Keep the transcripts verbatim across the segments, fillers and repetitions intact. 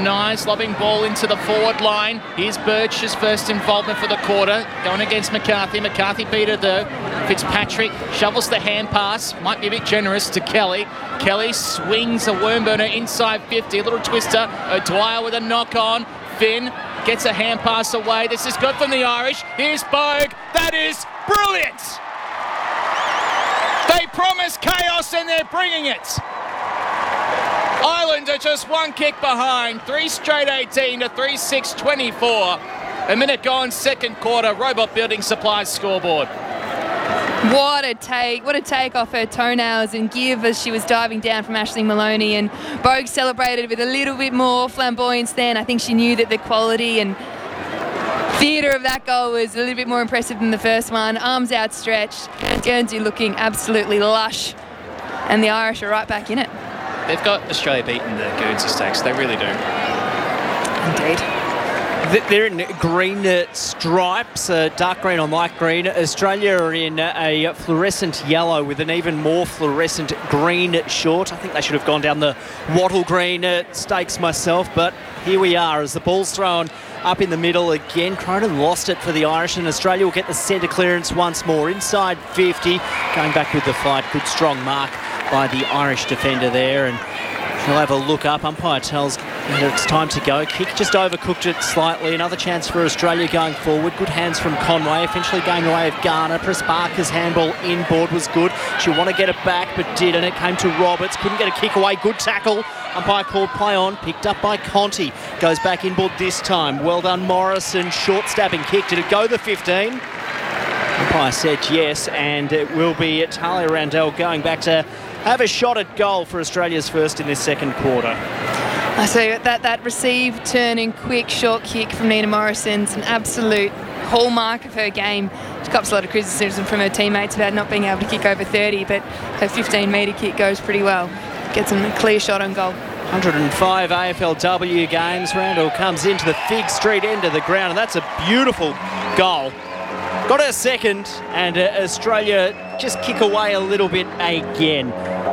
Denies, lobbing ball into the forward line. Here's Birch's first involvement for the quarter. Going against McCarthy. McCarthy beat her though. Fitzpatrick shovels the hand pass. Might be a bit generous to Kelly. Kelly swings a worm burner inside fifty. A little twister. O'Dwyer with a knock on. Finn gets a hand pass away. This is good from the Irish. Here's Bogue. That is brilliant. They promise chaos and they're bringing it. Ireland are just one kick behind. Three straight eighteen to three six twenty-four. A minute gone, second quarter. Robot Building Supplies scoreboard. What a take, what a take off her toenails and give as she was diving down from Ashley Maloney, and Bogue celebrated with a little bit more flamboyance then. I think she knew that the quality and theatre of that goal was a little bit more impressive than the first one. Arms outstretched, Guernsey looking absolutely lush, and the Irish are right back in it. They've got Australia beaten the Guernsey Stakes, they really do. Indeed. They're in green uh, stripes, uh, dark green on light green. Australia are in uh, a fluorescent yellow with an even more fluorescent green short. I think they should have gone down the wattle green uh, stakes myself, but here we are as the ball's thrown up in the middle again. Cronin lost it for the Irish, and Australia will get the centre clearance once more. Inside fifty, going back with the fight. Good strong mark by the Irish defender there, and he'll have a look up. Umpire tells that it's time to go. Kick just overcooked it slightly. Another chance for Australia going forward. Good hands from Conway. Eventually going the way of Garner. Pris Barker's handball inboard was good. She wanted to get it back but didn't. It came to Roberts. Couldn't get a kick away. Good tackle. Umpire called play on. Picked up by Conti. Goes back inboard this time. Well done Morrison. Short stabbing kick. Did it go the fifteen? Umpire said yes, and it will be Talia Randell going back to have a shot at goal for Australia's first in this second quarter. I say that that receive, turn and quick short kick from Nina Morrison's an absolute hallmark of her game. She cops a lot of criticism from her teammates about not being able to kick over thirty, but her fifteen metre kick goes pretty well. Gets them a clear shot on goal. one hundred and five A F L W games. Randall comes into the Fig Street end of the ground, and that's a beautiful goal. Got her second, and uh, Australia just kick away a little bit again.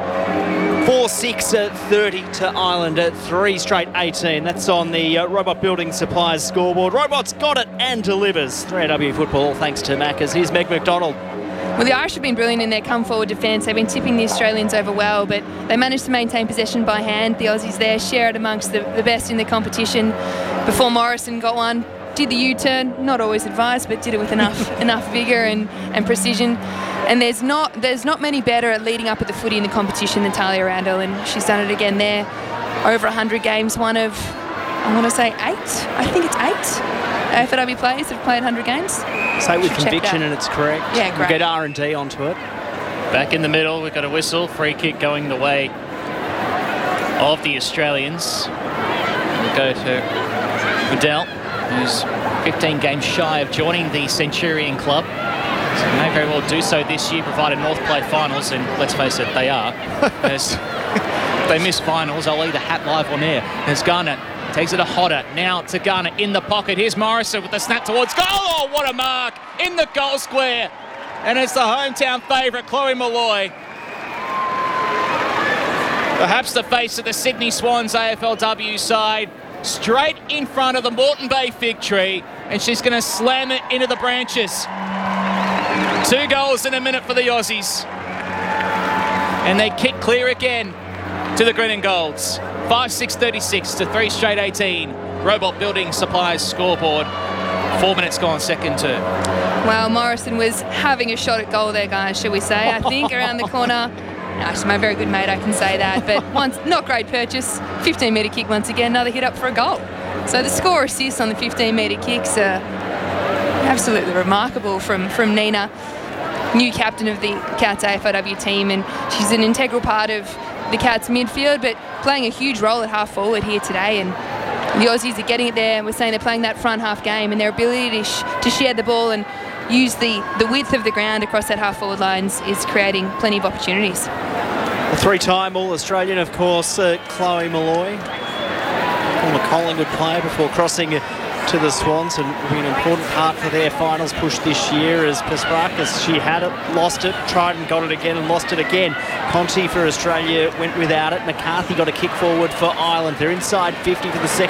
four six uh, thirty to Ireland at three straight eighteen. That's on the uh, Robot Building Supplies scoreboard. Robot's got it and delivers. three A W football thanks to Maccas. Here's Meg McDonald. Well, the Irish have been brilliant in their come-forward defence. They've been tipping the Australians over well, but they managed to maintain possession by hand. The Aussies there share it amongst the, the best in the competition. Before Morrison got one, did the U-turn, not always advised, but did it with enough enough vigour and, and precision. And there's not there's not many better at leading up at the footy in the competition than Talia Randall, and she's done it again there. Over one hundred games, one of, I want to say eight, I think it's eight A F L W players that have played one hundred games. Say it with Should check conviction that. and it's correct. Yeah, We'll great. get R and D onto it. Back in the middle, we've got a whistle. Free kick going the way of the Australians. We'll go to Riddell, who's fifteen games shy of joining the Centurion Club. So may very well do so this year, provided North play finals, and let's face it, they are. As they miss finals, I'll leave the hat live on air. As Garner takes it to Hodder, now to Garner in the pocket. Here's Morrison with the snap towards goal. Oh, what a mark in the goal square. And it's the hometown favourite, Chloe Molloy. Perhaps the face of the Sydney Swans A F L W side, straight in front of the Moreton Bay fig tree, and she's going to slam it into the branches. Two goals in a minute for the Aussies. And they kick clear again to the green and golds. five six thirty-six to three straight eighteen. Robot Building Supplies scoreboard. Four minutes gone, second term. Well, Morrison was having a shot at goal there, guys, shall we say. I think around the corner. No, she's my very good mate, I can say that. But once, not great purchase. fifteen metre kick once again, another hit up for a goal. So the score assist on the fifteen metre kicks are absolutely remarkable from, from Nina, new captain of the Cats A F L W team, and she's an integral part of the Cats midfield, but playing a huge role at half forward here today. And the Aussies are getting it there. We're saying they're playing that front half game, and their ability to, sh to share the ball and use the, the width of the ground across that half forward lines is creating plenty of opportunities. A three-time All-Australian, of course, uh, Chloe Molloy. Former Collingwood player before crossing to the Swans, and will be an important part for their finals push this year as Pesparakis, she had it, lost it, tried and got it again and lost it again. Conti for Australia went without it. McCarthy got a kick forward for Ireland. They're inside fifty for the second